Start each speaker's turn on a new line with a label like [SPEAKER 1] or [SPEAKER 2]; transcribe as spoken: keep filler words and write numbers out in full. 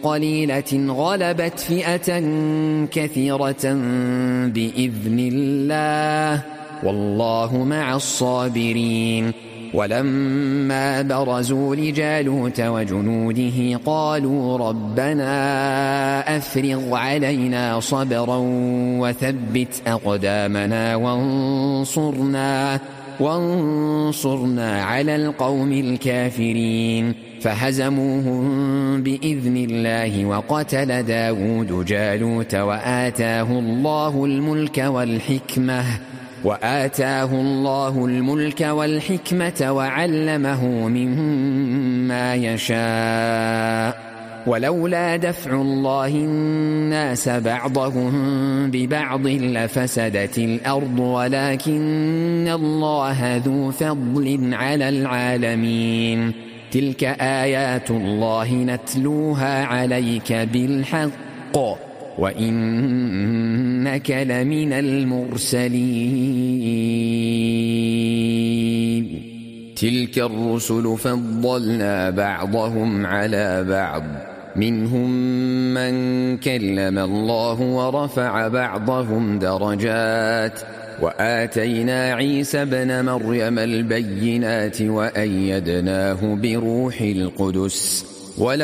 [SPEAKER 1] قليلة غلبت فئة كثيرة بإذن الله والله مع الصابرين. ولما برزوا لجالوت وجنوده قالوا ربنا أفرغ علينا صبرا وثبت أقدامنا وانصرنا, وانصرنا على القوم الكافرين. فهزموهم بإذن الله وقتل داود جالوت وآتاه الله الملك والحكمة وآتاه الله الملك والحكمة وعلمه مما يشاء. ولولا دفع الله الناس بعضهم ببعض لفسدت الأرض ولكن الله ذو فضل على العالمين. تلك آيات الله نتلوها عليك بالحق وإنك لمن المرسلين. تلك الرسل فضلنا بعضهم على بعض منهم من كلم الله ورفع بعضهم درجات وآتينا عيسى ابن مريم البينات وأيدناه بروح القدس.